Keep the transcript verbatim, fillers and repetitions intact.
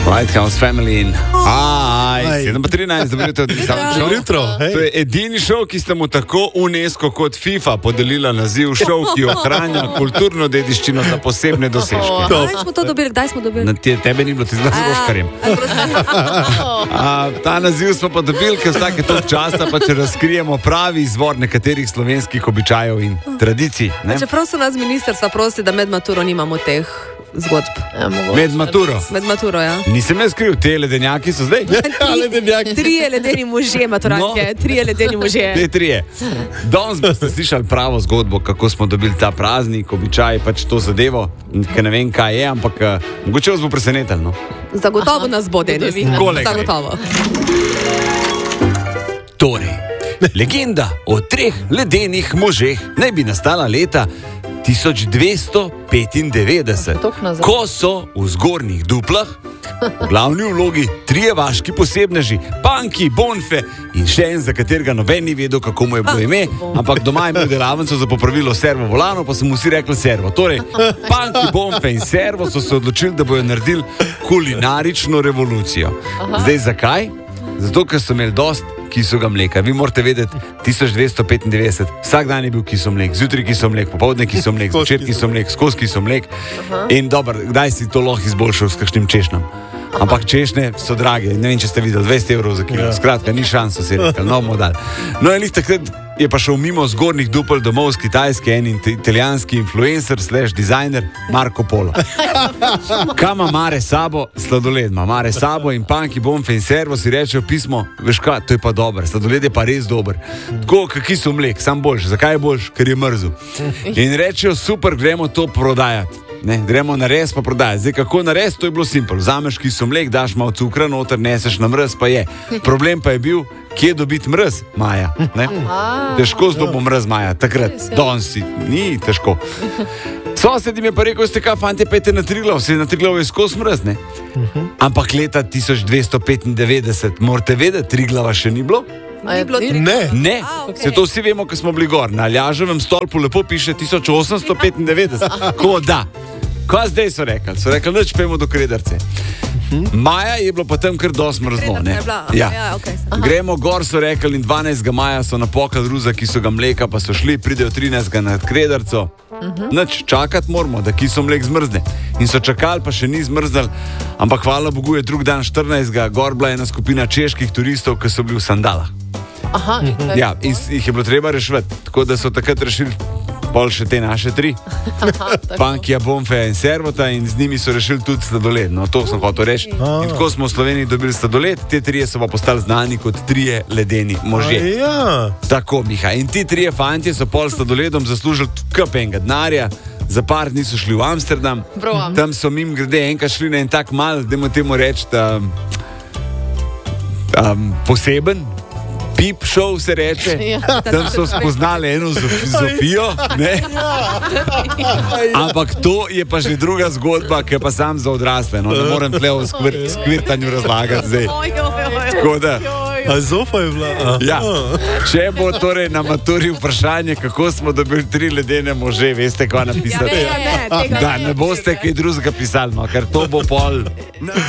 White House Family in Aj, sedem pa trinajst, dobro jutro, Dobro jutro, hej. To je edini šov, ki ste mu tako UNESCO kot FIFA podelila naziv šov, ki ohranja kulturno dediščino za posebne dosežke. Kdaj smo to dobili, kdaj smo dobili? Na te, tebe ni bilo, ti znaš z Oškarjem. A, ta naziv smo pa dobili, ker vsake toliko časa pa če razkrijemo pravi izvor nekaterih slovenskih običajev in tradicij. Ne? Čeprav so nas ministrstva prosi, da med maturo nimamo teh zgodb. Med maturo. Med maturo, ja. Nisem jaz skriv, te ledenjaki so zdaj. Trije ledeni možje, maturantje, no. Trije ledeni možje. Te trije. Danes boste slišali pravo zgodbo, kako smo dobili ta praznik, običaj, pač to zadevo, ker ne vem, kaj je, ampak uh, mogoče vas bo presenetilo. No? Zagotovo nas bo, Denis. Zagotovo. Torej, legenda o treh ledenih možeh naj bi nastala leta tisoč dvesto petindevetdeset, ko so v Zgornjih Duplah v glavni vlogi trije vaški posebneži, Panki, Bonfe in še en, za katerega noben ni vedel, kako mu je bilo ime, ampak doma je imel delavnico za popravilo servo volano, pa so mu vsi rekli servo. Torej, Panki, Bonfe in servo so se odločili, da bojo naredili kulinarično revolucijo. Zdaj, zakaj? Zato, ker so imeli dost kisovega mleka. Vi morate vedeti, tisoč dvesto petindevetdeset, vsak dan je bil kisov mlek, zjutraj kisov mlek, popoldne kisov mlek, zvečer kisov mlek, skozi kisov mlek. In dobro, kdaj si to lahko izboljšal s kakšnim češnjem? Ampak češnje so drage, ne vem, če ste videli, dvajset evrov za kilo. Skratka, ni šanso, si rekel, no bomo dali. No, in takrat je pa šel mimo Zgornjih Dupel domov z Kitajske en italijanski influencer slash dizajner Marko Polo. Kama mare sabo, sladoled, ma mare sabo in Panki, Bonfe in servo si rečejo pismo, veš kaj, to je pa dober, sladoled je pa res dober. Tako, kaki so mlek, sam boljši. Zakaj je boljši? Ker je mrzel. In rečejo, super, gremo to prodajati. Ne, gremo na res pa prodajati. Zdaj, kako na res, to je bilo simpel. Vzameš kisov mlek, daš malo cukra noter, neseš na mrz, pa je. Problem pa je bil, kje dobiti mrz, Maja. Ne? Težko zdobo mrz, Maja. Takrat, danes si, ni težko. Sosed jim je pa rekel, ste kaj, fante, pejte na Triglav, se na Triglav je skozi mrz, ne? Ampak leta tisoč dvesto petindevetdeset, morate vedeti, Triglava še ni bilo? Ne, Ne. Ne, se to vsi vemo, ko smo bili gor. Na Aljaževem stolpu lepo piše tisoč osemsto petindevetdeset. Ko da. Kaj zdaj so rekli? So rekli, neč pejmo do Krederce. Maja je bilo pa tam kar dosti mrzlo, ne? Ja. Gremo gor, so rekli, in dvanajstega maja so napokali ruza kisovega mleka, pa so šli, pridejo trinajstega na Krederco. Nič, čakati moramo, da kisov mlek zmrzne. In so čakali, pa še ni zmrznali, ampak hvala Bogu je drug dan štirinajstega gor bila ena skupina čeških turistov, ki so bili v sandalah. Aha, ja, in jih je bilo treba rešiti, tako da so takrat rešili pol še te naše tri, Pankija, Bonfeja in Servota, in z njimi so rešili tudi sladoled. No, to sem hotel reči. In tako smo v Sloveniji dobili sladoled, te trije so pa postali znani kot trije ledeni možje. Ja. Tako, Miha. In ti trije fantje so pol sladoledom zaslužili kupenga denarja, za par dni so šli v Amsterdam, Brom. Tam so mim grede enkrat šli na en tak mal, dajmo temu reči, da, um, poseben pip show se reče, Ja. tam so spoznali eno Zofijo, ne? Ampak to je pa že druga zgodba, ki je pa sam za odrasle, no, ne morem tle o skvir, skvirtanju razlagati zdaj. Tako da, A Zofa je bila? A. ja, če bo torej na maturi vprašanje, kako smo dobili tri ledene može, veste, kaj napisati? Ja, ne, ne, tega Da ne, ne boste kaj drugega pisali, no, ker to bo pol.